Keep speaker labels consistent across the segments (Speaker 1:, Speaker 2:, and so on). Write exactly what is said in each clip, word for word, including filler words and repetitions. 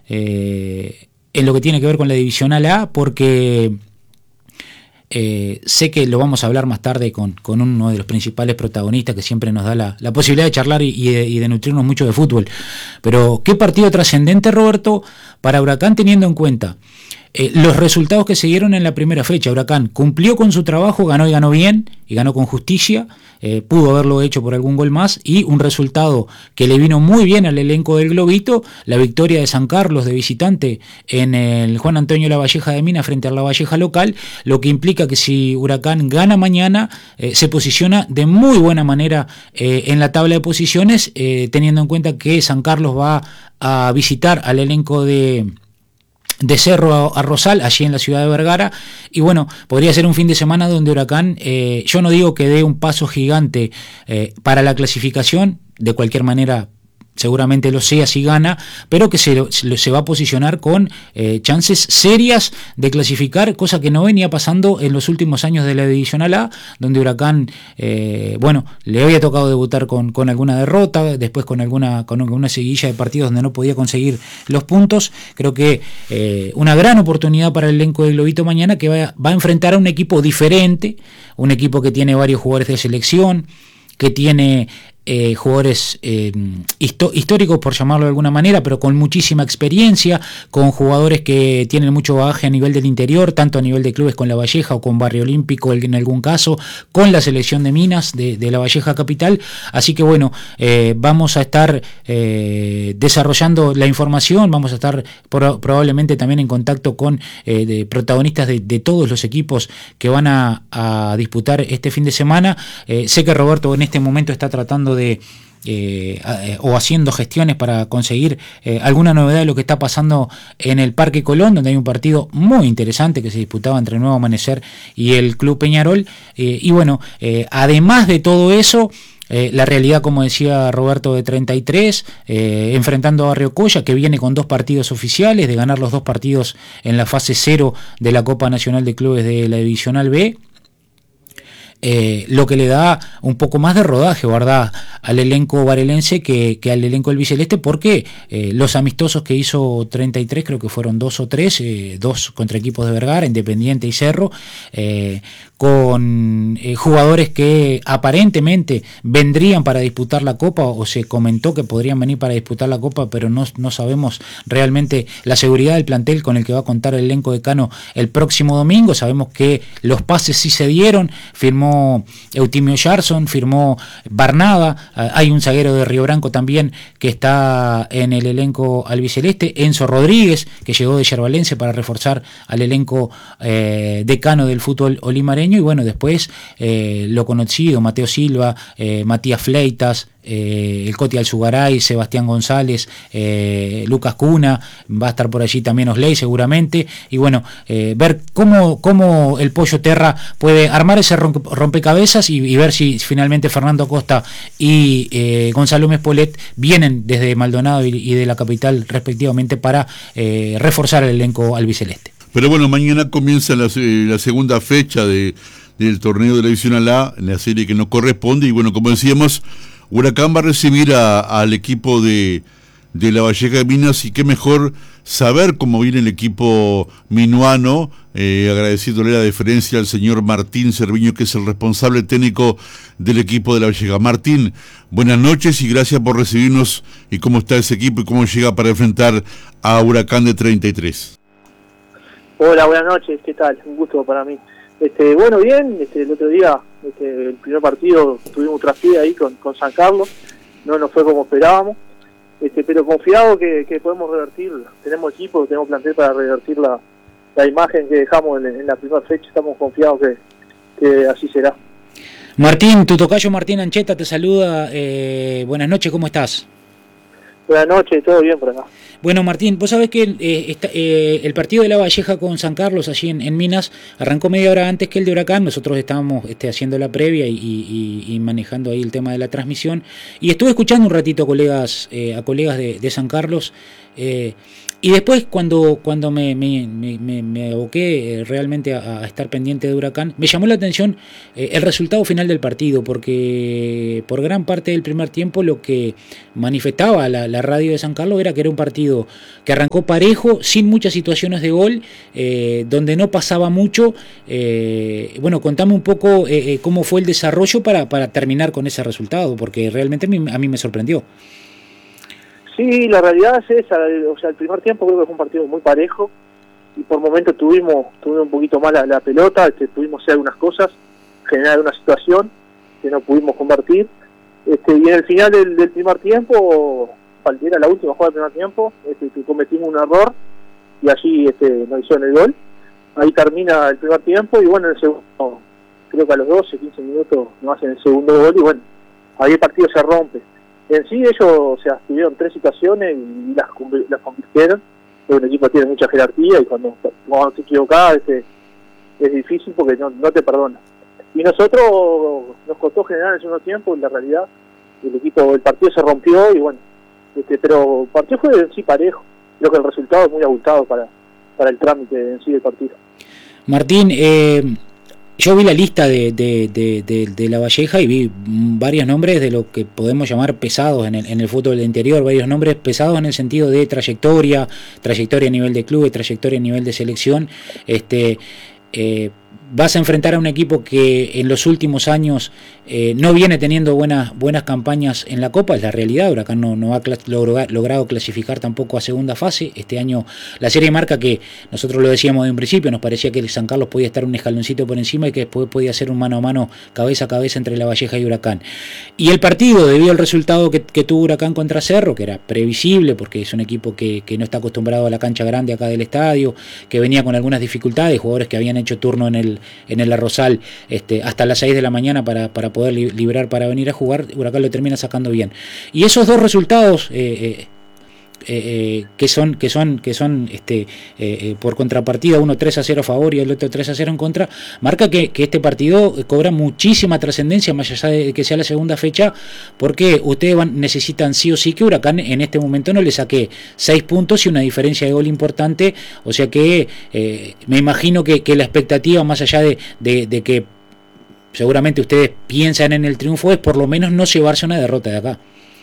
Speaker 1: eh, en lo que tiene que ver con la Divisional A, porque eh, sé que lo vamos a hablar más tarde con, con uno de los principales protagonistas que siempre nos da la, la posibilidad de charlar y, y, de, y de nutrirnos mucho de fútbol. Pero qué partido trascendente, Roberto, para Huracán, teniendo en cuenta Eh, los resultados que se dieron en la primera fecha. Huracán cumplió con su trabajo, ganó y ganó bien, y ganó con justicia, eh, pudo haberlo hecho por algún gol más, y un resultado que le vino muy bien al elenco del Globito, la victoria de San Carlos de visitante en el Juan Antonio Lavalleja de Minas frente a Lavalleja local, lo que implica que si Huracán gana mañana, eh, se posiciona de muy buena manera eh, en la tabla de posiciones, eh, teniendo en cuenta que San Carlos va a visitar al elenco de de Cerro a Rosal, allí en la ciudad de Vergara, y bueno, podría ser un fin de semana donde Huracán, eh, yo no digo que dé un paso gigante eh, para la clasificación, de cualquier manera seguramente lo sea si gana, pero que se, se va a posicionar con eh, chances serias de clasificar, cosa que no venía pasando en los últimos años de la Divisional A, donde Huracán, eh, bueno, le había tocado debutar con, con alguna derrota, después con alguna, con una seguidilla de partidos donde no podía conseguir los puntos. Creo que eh, una gran oportunidad para el elenco de Globito mañana, que va, va a enfrentar a un equipo diferente, un equipo que tiene varios jugadores de selección, que tiene Eh, jugadores eh, histo- históricos, por llamarlo de alguna manera, pero con muchísima experiencia, con jugadores que tienen mucho bagaje a nivel del interior, tanto a nivel de clubes con Lavalleja o con Barrio Olímpico en algún caso, con la selección de Minas de, de Lavalleja capital. Así que bueno, eh, vamos a estar eh, desarrollando la información, vamos a estar pro- probablemente también en contacto con eh, de protagonistas de, de todos los equipos que van a, a disputar este fin de semana. Eh, sé que Roberto en este momento está tratando de de eh, o haciendo gestiones para conseguir eh, alguna novedad de lo que está pasando en el Parque Colón, donde hay un partido muy interesante que se disputaba entre Nuevo Amanecer y el Club Peñarol, eh, y bueno, eh, además de todo eso, Eh, la realidad, como decía Roberto, de treinta y tres, eh, enfrentando a Barrio Coya, que viene con dos partidos oficiales, de ganar los dos partidos en la fase cero de la Copa Nacional de Clubes de la Divisional B. Eh, lo que le da un poco más de rodaje, ¿verdad?, al elenco varelense que, que al elenco del Biceleste, porque eh, los amistosos que hizo treinta y tres, creo que fueron dos o tres, eh, dos contra equipos de Vergara, Independiente y Cerro, eh, con eh, jugadores que aparentemente vendrían para disputar la Copa, o se comentó que podrían venir para disputar la Copa, pero no, no sabemos realmente la seguridad del plantel con el que va a contar el elenco de Cano el próximo domingo. Sabemos que los pases sí se dieron, firmó Eutimio Yarson, firmó Barnaba, hay un zaguero de Río Branco también que está en el elenco albiceleste, Enzo Rodríguez, que llegó de Yerbalense para reforzar al elenco eh, decano del fútbol olimareño, y bueno, después eh, lo conocido, Mateo Silva, eh, Matías Fleitas, Eh, el Coti Alzugaray, Sebastián González, eh, Lucas Cuna, va a estar por allí también Osley seguramente, y bueno, eh, ver cómo, cómo el Pollo Terra puede armar ese rompecabezas y, y ver si finalmente Fernando Costa y eh, Gonzalo Mespolet vienen desde Maldonado y, y de la capital respectivamente para eh, reforzar el elenco albiceleste.
Speaker 2: Pero bueno, mañana comienza la, la segunda fecha de, del torneo de la Divisional A, en la serie que nos corresponde, y bueno, como decíamos, Huracán va a recibir a, al equipo de, de Lavalleja de Minas, y qué mejor saber cómo viene el equipo minuano, eh, agradeciéndole la deferencia al señor Martín Cerviño, que es el responsable técnico del equipo de Lavalleja. Martín, buenas noches y gracias por recibirnos, y cómo está ese equipo y cómo llega para enfrentar a Huracán de treinta y tres.
Speaker 3: Hola, buenas noches, ¿qué tal? Un gusto para mí. Este, bueno, bien, este, el otro día, este, el primer partido, tuvimos un traspié ahí con, con San Carlos, no nos fue como esperábamos, este, pero confiado que, que podemos revertir, tenemos equipo, tenemos plantel para revertir la, la imagen que dejamos en, en la primera fecha, estamos confiados que, que así será.
Speaker 1: Martín, tu tocayo Martín Ancheta te saluda, eh, buenas noches, ¿cómo estás?
Speaker 3: Buenas noches, todo bien por acá.
Speaker 1: Bueno, Martín, vos sabés que eh, está, eh, el partido de Lavalleja con San Carlos allí en, en Minas arrancó media hora antes que el de Huracán. Nosotros estábamos este, haciendo la previa y, y, y manejando ahí el tema de la transmisión, y estuve escuchando un ratito a colegas, eh, a colegas de, de San Carlos, Eh, y después cuando, cuando me, me, me, me aboqué realmente a, a estar pendiente de Huracán, me llamó la atención eh, el resultado final del partido, porque por gran parte del primer tiempo lo que manifestaba la, la radio de San Carlos era que era un partido que arrancó parejo, sin muchas situaciones de gol, eh, donde no pasaba mucho. Eh, bueno, contame un poco eh, eh, cómo fue el desarrollo para, para terminar con ese resultado, porque realmente a mí, a mí me sorprendió.
Speaker 3: Sí, la realidad es esa, o sea, el primer tiempo creo que fue un partido muy parejo y por momentos tuvimos tuvimos un poquito más la, la pelota, este, pudimos hacer algunas cosas, generar una situación que no pudimos convertir, este, y en el final del, del primer tiempo, era la última jugada del primer tiempo, este, que cometimos un error y allí este, nos hicieron el gol. Ahí termina el primer tiempo y bueno, en el segundo, creo que a los doce, quince minutos nos hacen el segundo gol y bueno, ahí el partido se rompe. En sí ellos, o sea, tuvieron tres situaciones y las, las convirtieron. Un equipo tiene mucha jerarquía y cuando, cuando te equivocás este, es difícil porque no, no te perdona. Y nosotros nos costó generar en el segundo tiempo, en la realidad el equipo, el partido se rompió y bueno, este, pero el partido fue en sí parejo. Creo que el resultado es muy abultado para, para el trámite en sí del partido.
Speaker 1: Martín, eh... yo vi la lista de, de, de, de, de La Valleja y vi varios nombres de lo que podemos llamar pesados en el, en el fútbol del interior, varios nombres pesados en el sentido de trayectoria, trayectoria a nivel de club, trayectoria a nivel de selección. Este, eh, vas a enfrentar a un equipo que en los últimos años eh, no viene teniendo buenas buenas campañas en la Copa, es la realidad. Huracán no, no ha clas- logro- logrado clasificar tampoco a segunda fase. Este año la serie marca que nosotros lo decíamos de un principio, nos parecía que el San Carlos podía estar un escaloncito por encima y que después podía ser un mano a mano, cabeza a cabeza entre La Valleja y Huracán. Y el partido, debido al resultado que, que tuvo Huracán contra Cerro, que era previsible porque es un equipo que, que no está acostumbrado a la cancha grande acá del estadio, que venía con algunas dificultades, jugadores que habían hecho turno en el en el Arrozal este, hasta las seis de la mañana para, para poder li- liberar para venir a jugar, Huracán lo termina sacando bien. Y esos dos resultados eh, eh, eh, que son que son que son este eh, eh, por contrapartida, uno tres a cero a favor y el otro tres a cero en contra, marca que, que este partido cobra muchísima trascendencia más allá de que sea la segunda fecha, porque ustedes van, necesitan sí o sí que Huracán en este momento no le saque seis puntos y una diferencia de gol importante. O sea que eh, me imagino que, que la expectativa, más allá de, de, de que seguramente ustedes piensan en el triunfo, es por lo menos no llevarse una derrota de acá.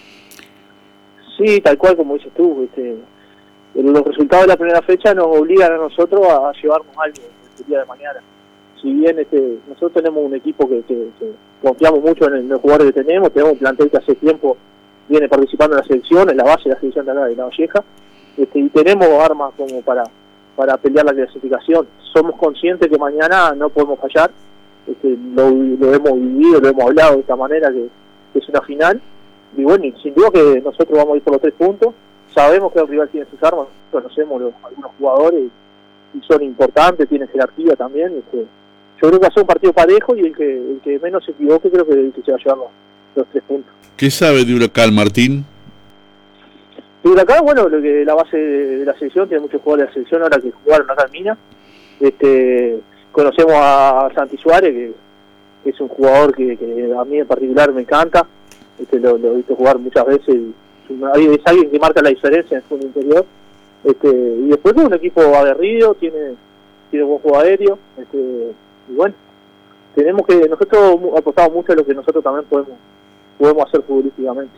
Speaker 3: Sí, tal cual como dices tú, este, los resultados de la primera fecha nos obligan a nosotros a llevarnos algo el día de mañana. Si bien este, nosotros tenemos un equipo que, que, que confiamos mucho en, el, en los jugadores que tenemos, tenemos un plantel que hace tiempo viene participando en la selección, en la base de la selección de acá de La Valleja, este, y tenemos armas como para, para pelear la clasificación. Somos conscientes que mañana no podemos fallar, este, lo, lo hemos vivido, lo hemos hablado de esta manera, que, que es una final. Y bueno, y sin duda que nosotros vamos a ir por los tres puntos. Sabemos que el rival tiene sus armas, conocemos los, algunos jugadores y son importantes, tienen jerarquía también. Este, yo creo que va a ser un partido parejo y el que, el que menos se equivoque creo que, el que se va a llevar los, los tres puntos.
Speaker 2: ¿Qué sabe de Huracán, Martín?
Speaker 3: De Huracán, bueno, lo que la base de la selección, tiene muchos jugadores de la selección ahora que jugaron acá en Mina. Este, conocemos a Santi Suárez, que, que es un jugador que, que a mí en particular me encanta. Este, lo, lo he visto jugar muchas veces y es alguien que marca la diferencia en el fútbol interior. Este, y después es un equipo aguerrido, tiene tiene buen juego aéreo, este, y bueno, tenemos que nosotros apostamos mucho a lo que nosotros también podemos podemos hacer futbolísticamente.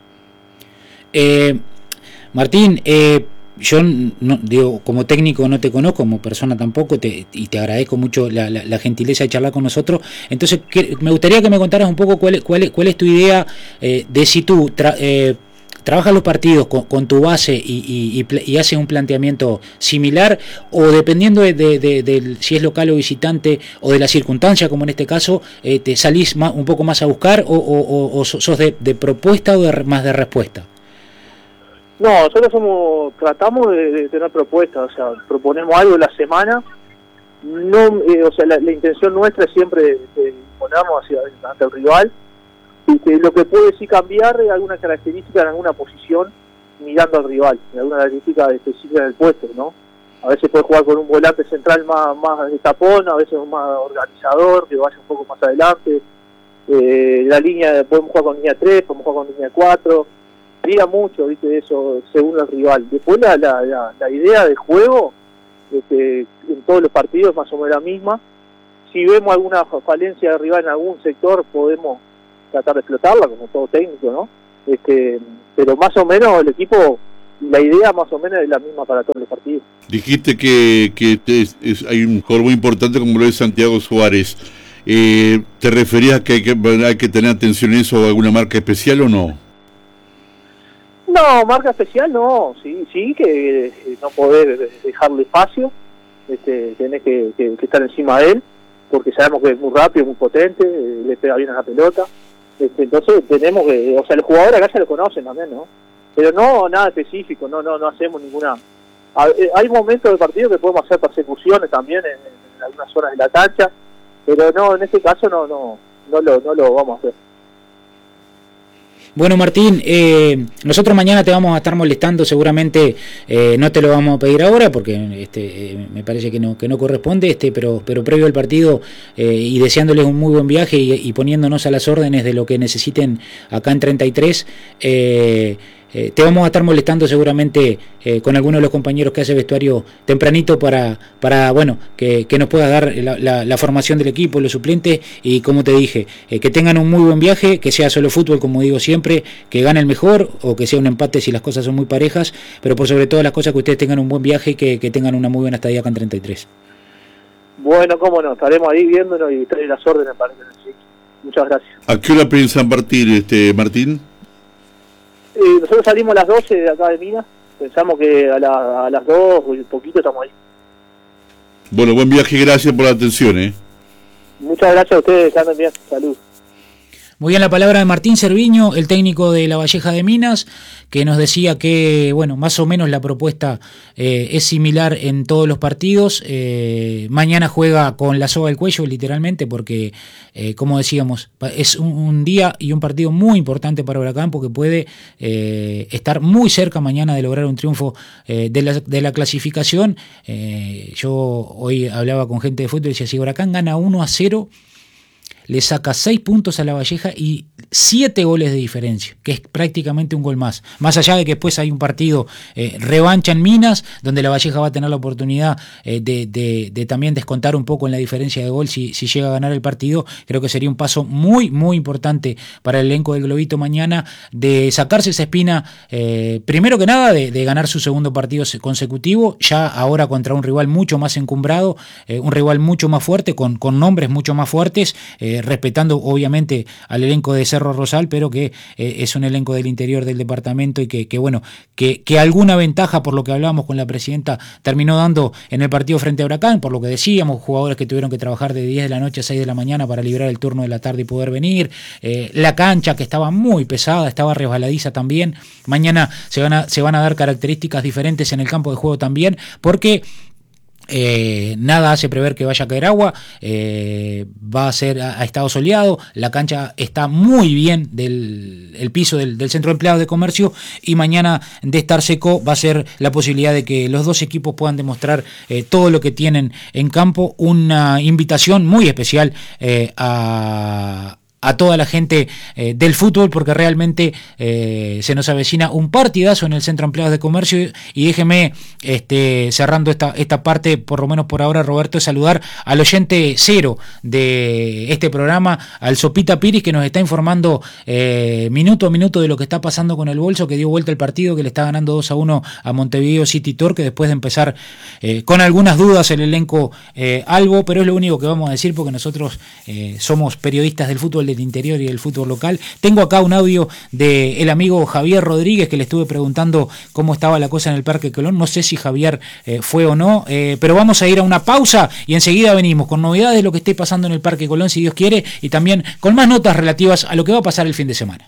Speaker 1: eh, Martín, eh, yo no, digo, como técnico no te conozco, como persona tampoco, te, y te agradezco mucho la, la, la gentileza de charlar con nosotros. Entonces que, me gustaría que me contaras un poco cuál, cuál, cuál es tu idea eh, de si tú tra, eh, trabajas los partidos con, con tu base y, y, y, y haces un planteamiento similar, o dependiendo de, de, de, de si es local o visitante o de la circunstancia, como en este caso, eh, te salís más, un poco más a buscar, o, o, o, o sos de, de propuesta o de, más de respuesta.
Speaker 3: No, nosotros somos, tratamos de, de tener propuestas, o sea, proponemos algo la semana, no, eh, o sea, la, la intención nuestra es siempre que imponamos hacia, hacia el rival, y que lo que puede sí cambiar es alguna característica en alguna posición mirando al rival, en alguna característica específica del puesto, ¿no? A veces puede jugar con un volante central más, más de tapón, a veces más organizador, que vaya un poco más adelante, eh, la línea, podemos jugar con línea tres, podemos jugar con línea cuatro, varía mucho, ¿viste? Eso según el rival. Después la, la, la, la idea de juego, este, en todos los partidos es más o menos la misma. Si vemos alguna falencia de rival en algún sector, podemos tratar de explotarla, como todo técnico, ¿no? Este, pero más o menos el equipo, la idea más o menos es la misma para todos los partidos.
Speaker 2: Dijiste que, que es, es, hay un jugador muy importante como lo es Santiago Suárez. Eh, ¿Te referías a que hay, que hay que tener atención en eso o alguna marca especial o no?
Speaker 3: No, marca especial no, sí, sí que eh, no poder dejarle espacio, este, tenés que, que, que estar encima de él, porque sabemos que es muy rápido, muy potente, eh, le pega bien a la pelota, este, entonces tenemos que, o sea, los jugadores acá ya lo conocen también, ¿no? Pero no, nada específico, no no no hacemos ninguna... A, eh, hay momentos del partido que podemos hacer persecuciones también en, en algunas zonas de la cancha, pero no, en este caso no no no lo, no lo vamos a hacer.
Speaker 1: Bueno, Martín, eh, nosotros mañana te vamos a estar molestando, seguramente eh, no te lo vamos a pedir ahora porque este, eh, me parece que no que no corresponde, este, pero pero previo al partido eh, y deseándoles un muy buen viaje y, y poniéndonos a las órdenes de lo que necesiten acá en treinta y tres, eh, eh, te vamos a estar molestando seguramente eh, con alguno de los compañeros que hace vestuario tempranito para, para bueno, que, que nos puedas dar la, la, la formación del equipo, los suplentes y como te dije, eh, que tengan un muy buen viaje, que sea solo fútbol como digo siempre, que gane el mejor o que sea un empate si las cosas son muy parejas, pero por sobre todas las cosas que ustedes tengan un buen viaje y que, que tengan una muy buena estadía acá en treinta y tres.
Speaker 3: Bueno, cómo no, estaremos ahí viéndonos y traer las órdenes para que nos sigan. Muchas gracias.
Speaker 2: ¿A qué hora piensan partir, este Martín?
Speaker 3: Eh, nosotros salimos a las doce de acá de Minas, pensamos que a, la, a las dos o un poquito estamos ahí.
Speaker 2: Bueno, buen viaje, gracias por la atención, ¿eh?
Speaker 3: Muchas gracias a ustedes, que anden bien, salud.
Speaker 1: Muy bien, la palabra de Martín Cerviño, el técnico de La Valleja de Minas, que nos decía que, bueno, más o menos la propuesta eh, es similar en todos los partidos. Eh, mañana juega con la soga al cuello, literalmente, porque, eh, como decíamos, es un, un día y un partido muy importante para Huracán, porque puede eh, estar muy cerca mañana de lograr un triunfo eh, de, la, de la clasificación. Eh, yo hoy hablaba con gente de fútbol y decía, si Huracán gana uno a cero, le saca seis puntos a La Valleja y siete goles de diferencia, que es prácticamente un gol más. Más allá de que después hay un partido eh, revancha en Minas, donde La Valleja va a tener la oportunidad eh, de, de, de también descontar un poco en la diferencia de gol si, si llega a ganar el partido. Creo que sería un paso muy, muy importante para el elenco del Globito mañana, de sacarse esa espina, eh, primero que nada, de, de ganar su segundo partido consecutivo, ya ahora contra un rival mucho más encumbrado, eh, un rival mucho más fuerte, con, con nombres mucho más fuertes, eh, respetando obviamente al elenco de Cerro Rosal, pero que eh, es un elenco del interior del departamento y que, que bueno, que, que alguna ventaja, por lo que hablábamos con la presidenta, terminó dando en el partido frente a Huracán, por lo que decíamos, jugadores que tuvieron que trabajar de diez de la noche a seis de la mañana para librar el turno de la tarde y poder venir, eh, la cancha que estaba muy pesada, estaba resbaladiza también. Mañana se van a, se van a dar características diferentes en el campo de juego también, porque Eh, nada hace prever que vaya a caer agua, eh, va a ser a, a estado soleado, la cancha está muy bien del el piso del, del centro de empleados de comercio, y mañana, de estar seco, va a ser la posibilidad de que los dos equipos puedan demostrar eh, todo lo que tienen en campo. Una invitación muy especial eh, a a toda la gente eh, del fútbol, porque realmente eh, se nos avecina un partidazo en el Centro de Empleados de Comercio. Y, y déjeme, este, cerrando esta, esta parte, por lo menos por ahora, Roberto, saludar al oyente cero de este programa, al Sopita Piris, que nos está informando eh, minuto a minuto de lo que está pasando con el Bolso, que dio vuelta el partido, que le está ganando dos a uno a Montevideo City Torque, después de empezar eh, con algunas dudas el elenco eh, albo, pero es lo único que vamos a decir, porque nosotros eh, somos periodistas del fútbol de del interior y del fútbol local. Tengo acá un audio de el amigo Javier Rodríguez, que le estuve preguntando cómo estaba la cosa en el Parque Colón. No sé si Javier eh, fue o no, eh, pero vamos a ir a una pausa y enseguida venimos con novedades de lo que esté pasando en el Parque Colón, si Dios quiere, y también con más notas relativas a lo que va a pasar el fin de semana.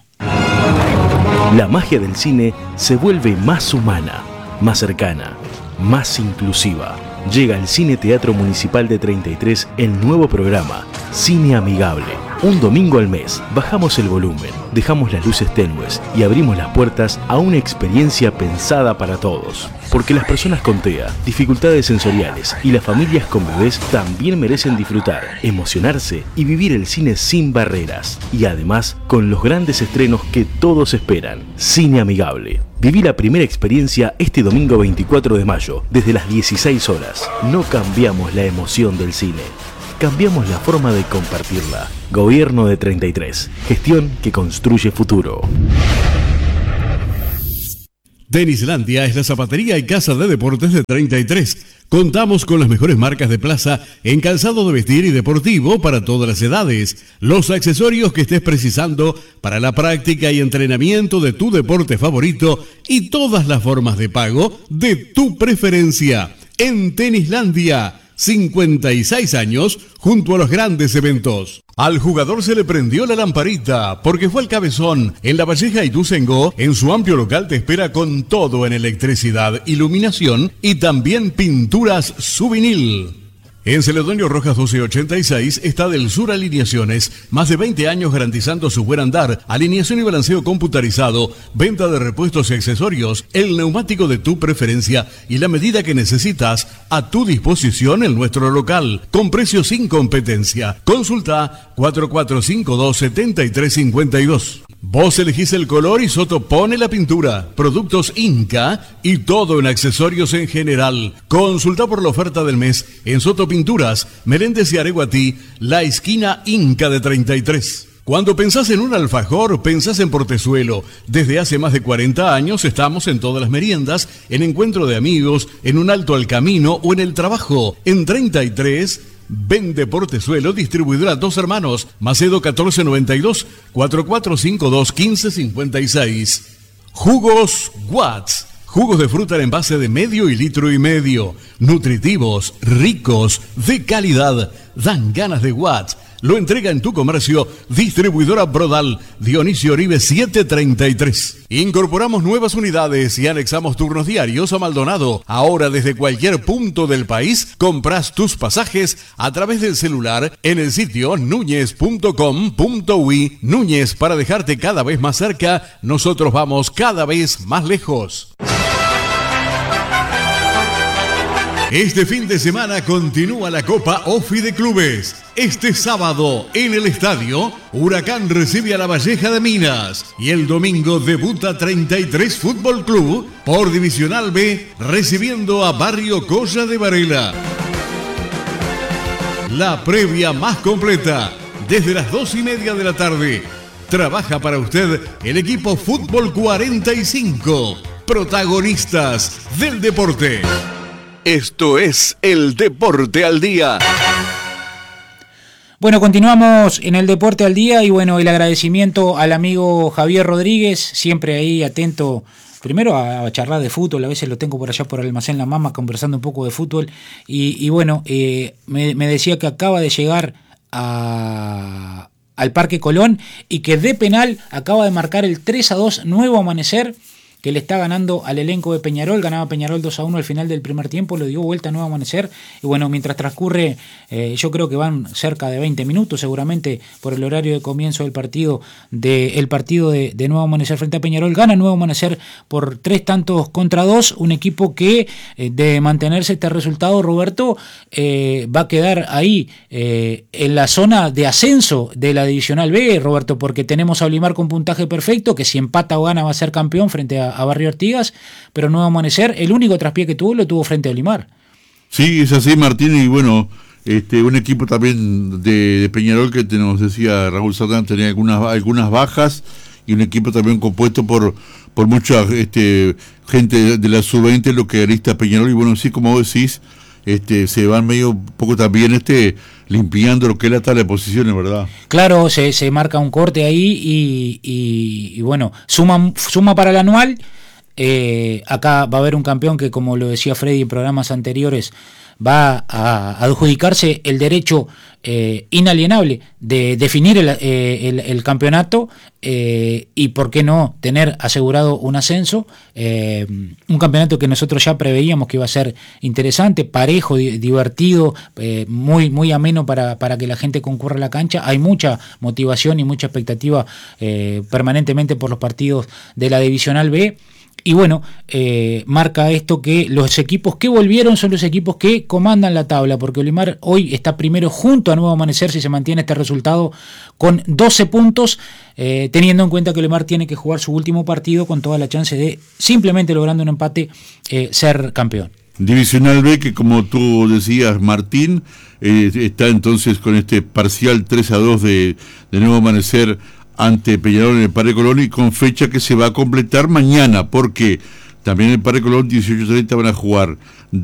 Speaker 4: La magia del cine se vuelve más humana, más cercana, más inclusiva. Llega al Cine Teatro Municipal de treinta y tres el nuevo programa Cine Amigable. Un domingo al mes bajamos el volumen, dejamos las luces tenues y abrimos las puertas a una experiencia pensada para todos. Porque las personas con T E A, dificultades sensoriales y las familias con bebés también merecen disfrutar, emocionarse y vivir el cine sin barreras. Y además con los grandes estrenos que todos esperan. Cine Amigable. Viví la primera experiencia este domingo veinticuatro de mayo, desde las dieciséis horas. No cambiamos la emoción del cine. Cambiamos la forma de compartirla. Gobierno de treinta y tres. Gestión que construye futuro.
Speaker 5: Tenislandia es la zapatería y casa de deportes de treinta y tres. Contamos con las mejores marcas de plaza en calzado de vestir y deportivo para todas las edades. Los accesorios que estés precisando para la práctica y entrenamiento de tu deporte favorito y todas las formas de pago de tu preferencia. En Tenislandia, cincuenta y seis años junto a los grandes eventos. Al jugador se le prendió la lamparita porque fue al Cabezón. En La Valleja y Ituzaingó, en su amplio local te espera con todo en electricidad, iluminación y también pinturas Souvenir. En Celedonio Rojas doce ochenta y seis está Del Sur Alineaciones, más de veinte años garantizando su buen andar, alineación y balanceo computarizado, venta de repuestos y accesorios, el neumático de tu preferencia y la medida que necesitas a tu disposición en nuestro local, con precios sin competencia. Consulta cuatro cuatro cinco dos, siete tres cinco dos. Vos elegís el color y Soto pone la pintura. Productos Inca y todo en accesorios en general. Consulta por la oferta del mes en Soto Pinturas, Meléndez y Areguatí, la esquina Inca de treinta y tres. Cuando pensás en un alfajor, pensás en Portezuelo. Desde hace más de cuarenta años estamos en todas las meriendas, en encuentro de amigos, en un alto al camino o en el trabajo. En treinta y tres... Vende Portezuelo, distribuidora Dos Hermanos, Macedo catorce noventa y dos, cuatro cuatro cinco dos, uno cinco cinco seis. Jugos Watts, jugos de fruta en envase de medio y litro y medio, nutritivos, ricos, de calidad, dan ganas de Watts. Lo entrega en tu comercio, distribuidora Brodal, Dionisio Oribe setecientos treinta y tres. Incorporamos nuevas unidades y anexamos turnos diarios a Maldonado. Ahora desde cualquier punto del país, compras tus pasajes a través del celular en el sitio núñez punto com punto uy. Núñez, para dejarte cada vez más cerca, nosotros vamos cada vez más lejos. Este fin de semana continúa la Copa Ofi de Clubes. Este sábado, en el estadio, Huracán recibe a La Valleja de Minas. Y el domingo debuta treinta y tres Fútbol Club por Divisional B, recibiendo a Barrio Colla de Varela. La previa más completa, desde las dos y media de la tarde. Trabaja para usted el equipo Fútbol cuarenta y cinco, protagonistas del deporte.
Speaker 4: Esto es el Deporte al Día.
Speaker 1: Bueno, continuamos en el Deporte al Día y bueno, el agradecimiento al amigo Javier Rodríguez, siempre ahí atento, primero a, a charlar de fútbol, a veces lo tengo por allá por el Almacén La Mama conversando un poco de fútbol y, y bueno, eh, me, me decía que acaba de llegar a, al Parque Colón y que de penal acaba de marcar el tres a dos Nuevo Amanecer, que le está ganando al elenco de Peñarol. Ganaba Peñarol dos a uno al final del primer tiempo, lo dio vuelta a Nuevo Amanecer, y bueno, mientras transcurre, eh, yo creo que van cerca de veinte minutos seguramente por el horario de comienzo del partido, de, el partido de, de Nuevo Amanecer frente a Peñarol, gana Nuevo Amanecer por tres tantos contra dos, un equipo que eh, de mantenerse este resultado, Roberto, eh, va a quedar ahí eh, en la zona de ascenso de la Divisional B, Roberto, porque tenemos a Olimar con puntaje perfecto, que si empata o gana va a ser campeón frente a a Barrio Artigas, pero Nuevo Amanecer, el único traspié que tuvo lo tuvo frente a Olimar.
Speaker 2: Sí, es así, Martín, y bueno, este un equipo también de, de Peñarol que te, nos decía Raúl Satán, tenía algunas algunas bajas, y un equipo también compuesto por por mucha este gente de, de la sub veinte, lo que arista Peñarol, y bueno, sí, como vos decís, este se van medio poco también este limpiando lo que es la tabla de posiciones, ¿verdad? Claro, se, se marca un corte ahí y, y, y bueno, suma, suma para el anual. Eh, acá va a haber un campeón que, como lo decía Freddy en programas anteriores,
Speaker 1: va a adjudicarse el derecho eh, inalienable de definir el, eh, el, el campeonato eh, y por qué no tener asegurado un ascenso, eh, un campeonato que nosotros ya preveíamos que iba a ser interesante, parejo, di- divertido, eh, muy, muy ameno para, para que la gente concurra a la cancha. Hay mucha motivación y mucha expectativa eh, permanentemente por los partidos de la Divisional B. Y bueno, eh, marca esto que los equipos que volvieron son los equipos que comandan la tabla, porque Olimar hoy está primero junto a Nuevo Amanecer si se mantiene este resultado con doce puntos, eh, teniendo en cuenta que Olimar tiene que jugar su último partido con toda la chance de, simplemente logrando un empate, eh, ser campeón.
Speaker 2: Divisional B, que como tú decías, Martín, eh, está entonces con este parcial tres a dos de, de Nuevo Amanecer ante Peñarol en el Padre Colón, y con fecha que se va a completar mañana, porque también en el Padre Colón dieciocho treinta van a jugar